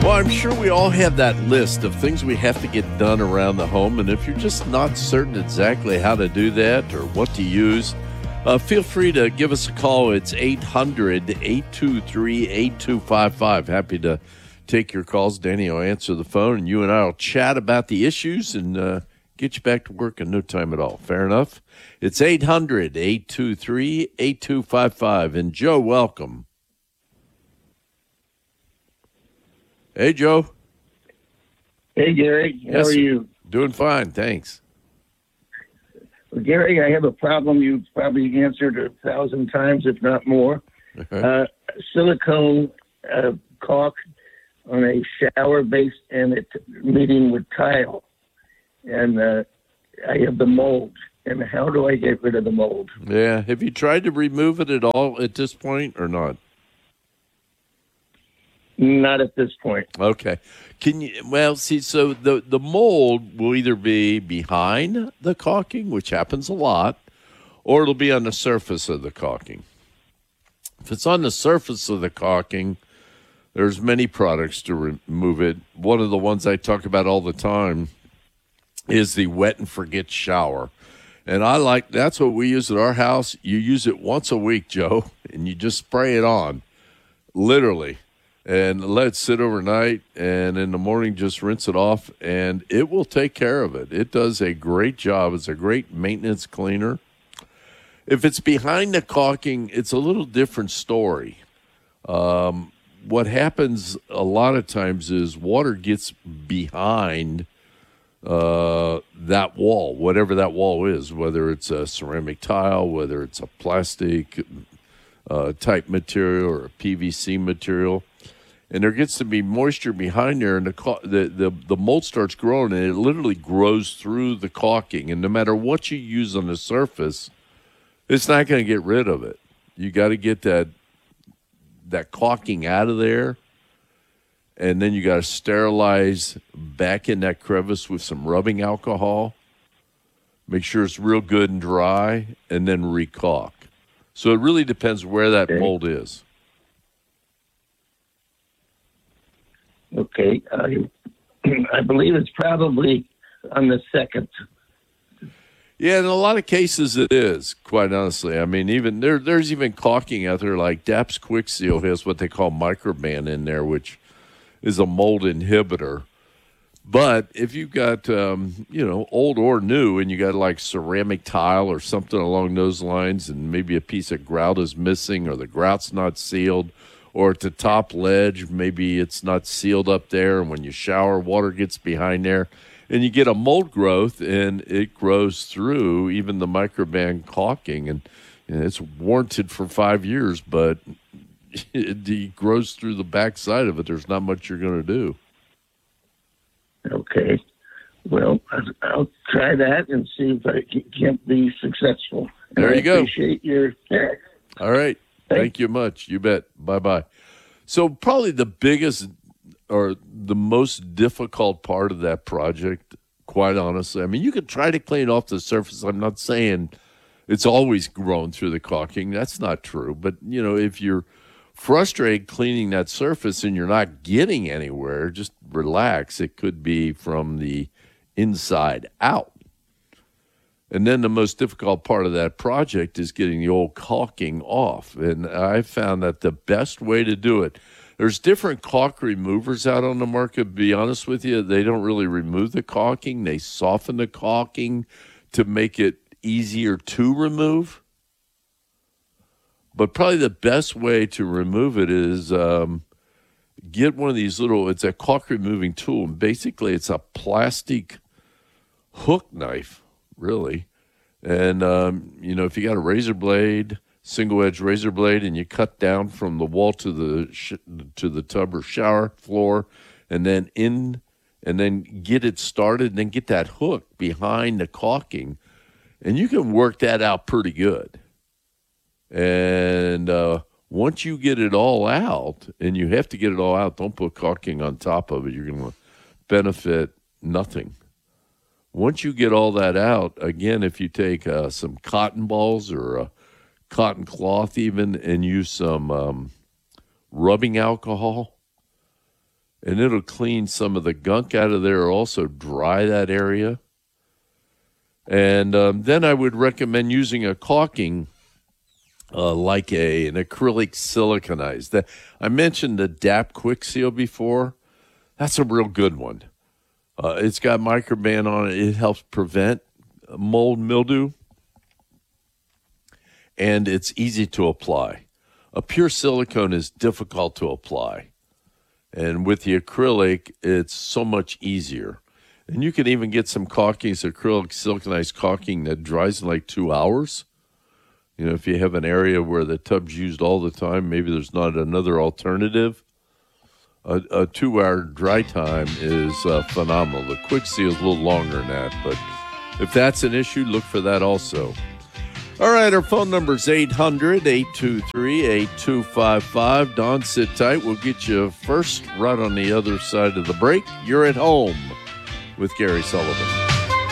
Well, I'm sure we all have that list of things we have to get done around the home. And if you're just not certain exactly how to do that or what to use, feel free to give us a call. It's 800-823-8255. Happy to take your calls. Danny will answer the phone, and you and I will chat about the issues and get you back to work in no time at all. Fair enough? It's 800-823-8255. And Joe, welcome. Hey, Joe. Hey, Gary. How are you? Doing fine, thanks. Well, Gary, I have a problem you've probably answered 1,000 times, if not more. Silicone caulk on a shower base and it's meeting with tile. And I have the mold. And how do I get rid of the mold? Yeah. Have you tried to remove it at all at this point or not? Not at this point. Okay. Can you? Well, see, so the mold will either be behind the caulking, which happens a lot, or it'll be on the surface of the caulking. If it's on the surface of the caulking, there's many products to remove it. One of the ones I talk about all the time is the wet and forget shower. And that's what we use at our house. You use it once a week, Joe, and you just spray it on, literally. And let it sit overnight, and in the morning just rinse it off, and it will take care of it. It does a great job. It's a great maintenance cleaner. If it's behind the caulking, it's a little different story. What happens a lot of times is water gets behind that wall, whatever that wall is, whether it's a ceramic tile, whether it's a plastic type material or a PVC material. And there gets to be moisture behind there, and the mold starts growing, and it literally grows through the caulking. And no matter what you use on the surface, it's not going to get rid of it. You got to get that caulking out of there, and then you got to sterilize back in that crevice with some rubbing alcohol. Make sure it's real good and dry, and then re-caulk. So it really depends where that mold is. Okay. I believe it's probably on the second. Yeah, in a lot of cases it is, quite honestly. I mean, even there's even caulking out there, like DAPS Quick Seal has what they call Microban in there, which is a mold inhibitor. But if you've got, old or new, and you got like ceramic tile or something along those lines, and maybe a piece of grout is missing or the grout's not sealed, or at the top ledge, maybe it's not sealed up there, and when you shower, water gets behind there, and you get a mold growth, and it grows through even the Microban caulking, and it's warranted for 5 years, but it grows through the backside of it. There's not much you're going to do. Okay. Well, I'll try that and see if I can be successful. There you go. I appreciate your text. All right. Thank you much. You bet. Bye-bye. So probably the biggest or the most difficult part of that project, quite honestly, I mean, you could try to clean off the surface. I'm not saying it's always grown through the caulking. That's not true. But, if you're frustrated cleaning that surface and you're not getting anywhere, just relax. It could be from the inside out. And then the most difficult part of that project is getting the old caulking off. And I found that the best way to do it, there's different caulk removers out on the market. To be honest with you, they don't really remove the caulking. They soften the caulking to make it easier to remove. But probably the best way to remove it is get one of these it's a caulk removing tool. And basically, it's a plastic hook knife. Really. And, if you got a razor blade, single-edge razor blade, and you cut down from the wall to the tub or shower floor, and then get it started, and then get that hook behind the caulking, and you can work that out pretty good. And once you get it all out, and you have to get it all out, don't put caulking on top of it. You're going to benefit nothing. Once you get all that out, again, if you take some cotton balls or a cotton cloth even and use some rubbing alcohol, and it'll clean some of the gunk out of there, also dry that area. And then I would recommend using a caulking like an acrylic siliconized. I mentioned the DAP Quick Seal before. That's a real good one. It's got microban on it. It helps prevent mold mildew, and it's easy to apply. A pure silicone is difficult to apply, and with the acrylic, it's so much easier. And you can even get some caulkings, acrylic siliconized caulking that dries in like 2 hours. You know, if you have an area where the tub's used all the time, maybe there's not another alternative. A 2-hour dry time is phenomenal. The Quick Seal is a little longer than that, but if that's an issue, look for that also. All right, our phone number is 800-823-8255. Don, sit tight. We'll get you first right on the other side of the break. You're at home with Gary Sullivan.